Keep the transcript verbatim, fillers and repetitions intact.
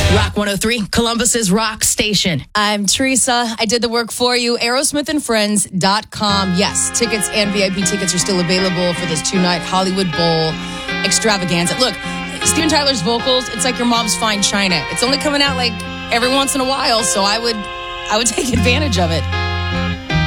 Rock one oh three, Columbus's rock station. I'm Teresa. I did the work for you. Aerosmith and Friends dot com. Yes, tickets and V I P tickets are still available for this two-night Hollywood Bowl extravaganza. Look, Steven Tyler's vocals, it's like your mom's fine china. It's only coming out like every once in a while, so I would, I would take advantage of it.